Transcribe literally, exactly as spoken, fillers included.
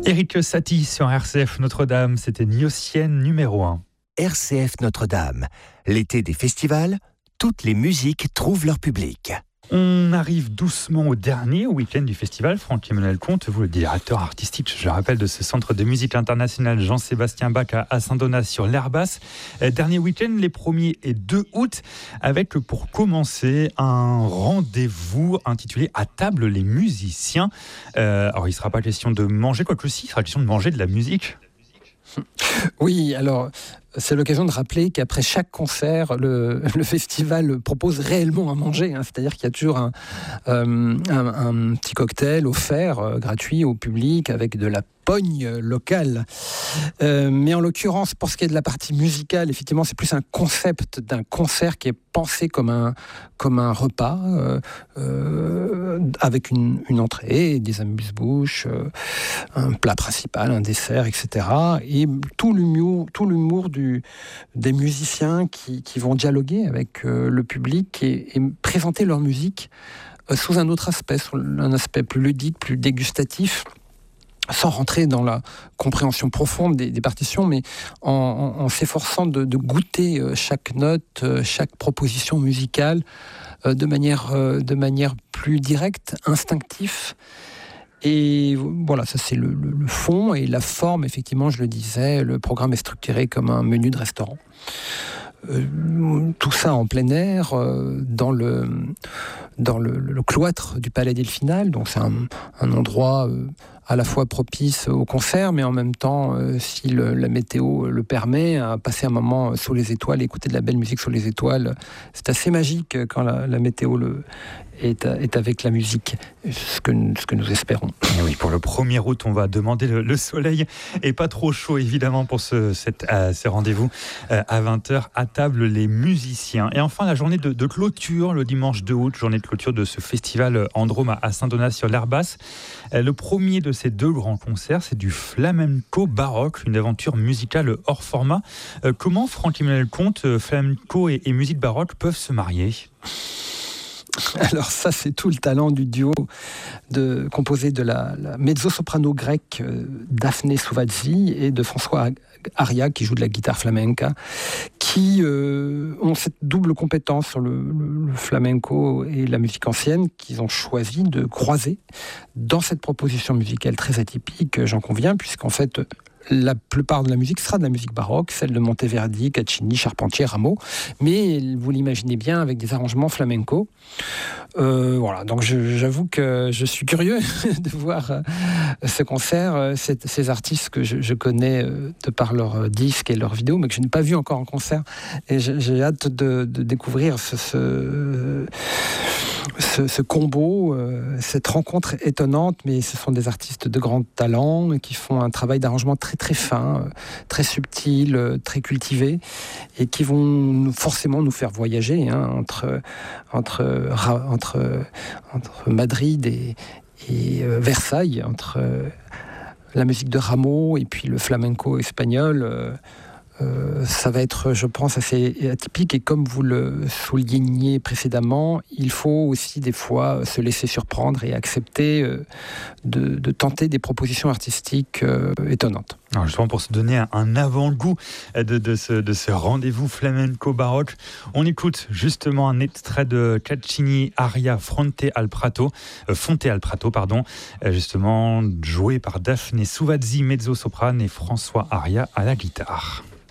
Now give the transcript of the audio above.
Éric Satie sur R C F Notre-Dame, c'était Gnossienne numéro un. R C F Notre-Dame, l'été des festivals, toutes les musiques trouvent leur public. On arrive doucement au dernier week-end du festival. Franck-Emmanuel Comte, vous le directeur artistique, je le rappelle, de ce centre de musique internationale Jean-Sébastien Bach à Saint-Donat sur l'Herbasse. Dernier week-end, les premiers et deux août, avec pour commencer un rendez-vous intitulé « À table les musiciens ». Euh, alors, il ne sera pas question de manger, quoique si, il sera question de manger de la musique. Oui, alors c'est l'occasion de rappeler qu'après chaque concert, le, le festival propose réellement à manger. Hein, c'est-à-dire qu'il y a toujours un, euh, un, un petit cocktail offert euh, gratuit au public avec de la pogne locale. Euh, mais en l'occurrence, pour ce qui est de la partie musicale, effectivement, c'est plus un concept d'un concert qui est pensé comme un, comme un repas euh, euh, avec une, une entrée, des amuse-bouches, euh, un plat principal, un dessert, et cetera. Et tout l'humour, tout l'humour du, des musiciens qui, qui vont dialoguer avec euh, le public et, et présenter leur musique euh, sous un autre aspect, sous un aspect plus ludique, plus dégustatif, sans rentrer dans la compréhension profonde des, des partitions, mais en, en, en s'efforçant de, de goûter euh, chaque note, euh, chaque proposition musicale euh, de manière, euh, de manière plus directe, instinctive. Et voilà, ça c'est le, le, le fond. Et la forme, effectivement, je le disais, le programme est structuré comme un menu de restaurant. Euh, tout ça en plein air, euh, dans, le, dans le, le cloître du Palais Delphinal. Donc c'est un, un endroit euh, à la fois propice au concert, mais en même temps, euh, si le, la météo le permet, à passer un moment sous les étoiles, écouter de la belle musique sous les étoiles. C'est assez magique quand la, la météo le, est, est avec la musique, ce que, ce que nous espérons. Et oui, pour le premier août, on va demander le, le soleil et pas trop chaud, évidemment, pour ce, cette, euh, ce rendez-vous euh, à vingt heures, à table les musiciens. Et enfin, la journée de, de clôture, le dimanche deux août, journée de clôture de ce festival Androme à Saint-Donat sur l'Herbasse. Euh, le premier de ces deux grands concerts, c'est du flamenco baroque, une aventure musicale hors format. Euh, comment, Franck-Emmanuel Comte, euh, flamenco et, et musique baroque peuvent se marier ? Alors ça, c'est tout le talent du duo de, composé de la, la mezzo-soprano grecque euh, Daphné Souvazzi et de François Aria, qui joue de la guitare flamenca, qui euh, ont cette double compétence sur le, le, le flamenco et la musique ancienne qu'ils ont choisi de croiser dans cette proposition musicale très atypique, j'en conviens, puisqu'en fait, la plupart de la musique sera de la musique baroque, celle de Monteverdi, Caccini, Charpentier, Rameau, mais vous l'imaginez bien avec des arrangements flamenco. Euh, voilà, donc je, j'avoue que je suis curieux de voir euh, ce concert, euh, ces, ces artistes que je, je connais euh, de par leurs disques et leurs vidéos, mais que je n'ai pas vu encore en concert, et j'ai, j'ai hâte de, de découvrir ce, ce, ce, ce combo, euh, cette rencontre étonnante, mais ce sont des artistes de grand talent qui font un travail d'arrangement très très fin, très subtil, très cultivé, et qui vont forcément nous faire voyager hein, entre, entre, entre, entre Madrid et, et Versailles, entre la musique de Rameau et puis le flamenco espagnol. Euh, ça va être, je pense, assez atypique, et comme vous le souligniez précédemment, il faut aussi des fois se laisser surprendre et accepter euh, de, de tenter des propositions artistiques euh, étonnantes. Alors justement, pour se donner un avant-goût de, de, ce, de ce rendez-vous flamenco baroque, on écoute justement un extrait de Caccini Aria Fronte al Prato, euh, Fonte al Prato, pardon, euh, justement joué par Daphné Souvazzi, mezzo-soprane, et François Aria à la guitare.